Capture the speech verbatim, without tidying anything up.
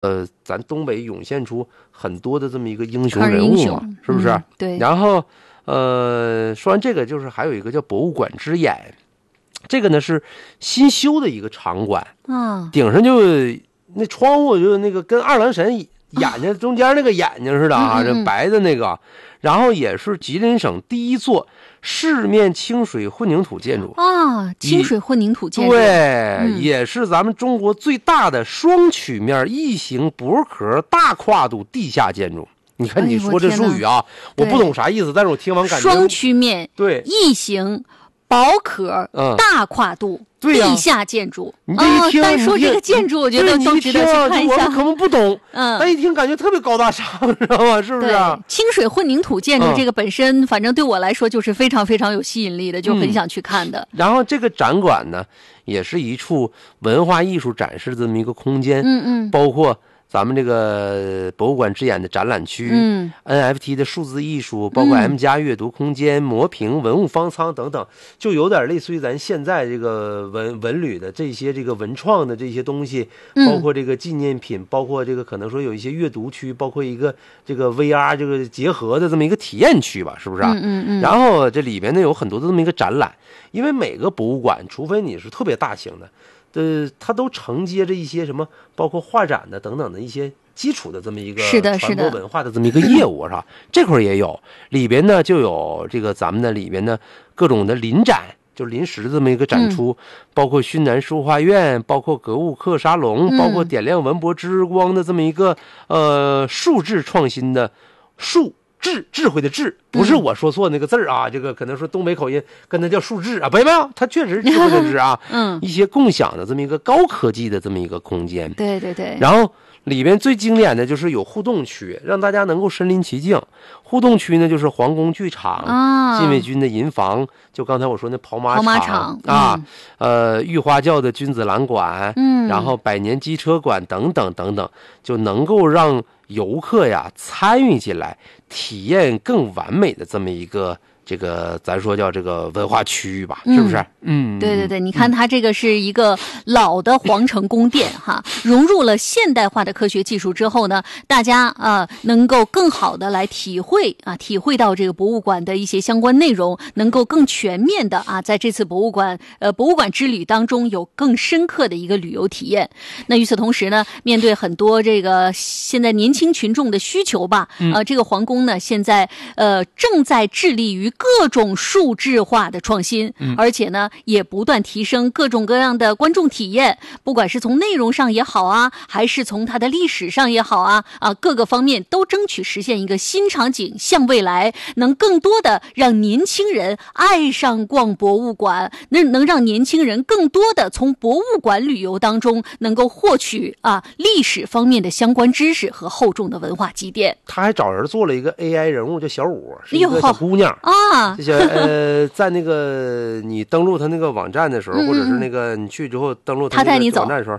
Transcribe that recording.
呃，咱东北涌现出很多的这么一个英雄人物嘛，是不是、 嗯？对。 然后，呃，说完这个，就是还有一个叫博物馆之眼，这个呢是新修的一个场馆啊， 顶上就那窗户就那个跟二郎神眼睛中间那个眼睛似的啊，这、 嗯嗯、 白的那个，然后也是吉林省第一座市面清水混凝土建筑啊，清水混凝土建筑， 对、 嗯， 也是咱们中国最大的双曲面异形薄壳大跨度地下建筑。你看你说这术语啊，哎、我, 我不懂啥意思，但是我听完感觉双曲面对异形薄壳、嗯、大跨度。 对呀、 地下建筑， 你这一听， 哦、单说这个建筑，我觉得都值得去看一下。 我们可能不懂， 嗯， 但一听感觉特别高大上，知道吗？是不是、啊？ 清水混凝土建筑这个本身，嗯、反正对我来说就是非常非常有吸引力的，就很想去看的。 嗯、然后这个展馆呢，也是一处文化艺术展示的这么一个空间， 嗯嗯， 包括咱们这个博物馆之眼的展览区， 嗯 ，N F T 的数字艺术，包括 M 加阅读空间、磨屏、文物方舱等等，就有点类似于咱现在这个文文旅的这些这个文创的这些东西，包括这个纪念品，嗯、包括这个可能说有一些阅读区，包括一个这个 V R 这个结合的这么一个体验区吧，是不是啊？ 嗯嗯嗯。 然后这里边呢有很多的这么一个展览，因为每个博物馆，除非你是特别大型的。呃，它都承接着一些什么，包括画展的等等的一些基础的这么一个传播文化的这么一个业务，是吧？这块也有，里边呢就有这个咱们的里边呢各种的临展，就临时的这么一个展出，嗯、包括熏南书画院，包括格物课沙龙， 嗯、 包括点亮文博之光的这么一个呃数字创新的数。智智慧的智，不是我说错那个字儿啊、嗯，这个可能说东北口音跟它叫数智啊，没有没有，它确实是智慧的智啊。 嗯， 一些共享的这么一个高科技的这么一个空间。 对对对。 然后里边最经典的就是有互动区，让大家能够身临其境。互动区呢，就是皇宫剧场、啊、禁卫军的营房，就刚才我说那跑马场, 跑马场、 嗯、啊，呃，御花轿的君子兰馆， 嗯， 然后百年机车馆等等等等，就能够让游客呀参与进来，体验更完美的这么一个这个咱说叫这个文化区域吧，是不是？嗯， 对对对，你看它这个是一个老的皇城宫殿哈，融入了现代化的科学技术之后呢，大家啊、呃、能够更好的来体会啊，体会到这个博物馆的一些相关内容，能够更全面的啊，在这次博物馆呃博物馆之旅当中有更深刻的一个旅游体验。那与此同时呢，面对很多这个现在年轻群众的需求吧，呃，这个皇宫呢现在呃正在致力于各种数字化的创新，而且呢也不断提升各种各样的观众体验，不管是从内容上也好啊，还是从它的历史上也好啊，啊各个方面都争取实现一个新场景向未来，能更多的让年轻人爱上逛博物馆，能能让年轻人更多的从博物馆旅游当中能够获取啊历史方面的相关知识和厚重的文化积淀。 他还找人做了一个 A I 人物叫小五，是一个小姑娘啊， 这些呃在那个你登录他那个网站的时候， 嗯嗯或者是那个你去之后登录他那个网站的时候，